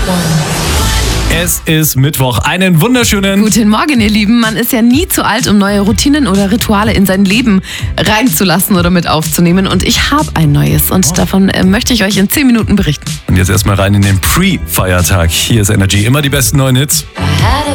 Es ist Mittwoch. Einen wunderschönen Guten Morgen, ihr Lieben. Man ist ja nie zu alt, um neue Routinen oder Rituale in sein Leben reinzulassen oder mit aufzunehmen. Und ich habe ein neues und davon möchte ich euch in 10 Minuten berichten. Und jetzt erstmal rein in den Pre-Feiertag. Hier ist Energy. Immer die besten neuen Hits. Had a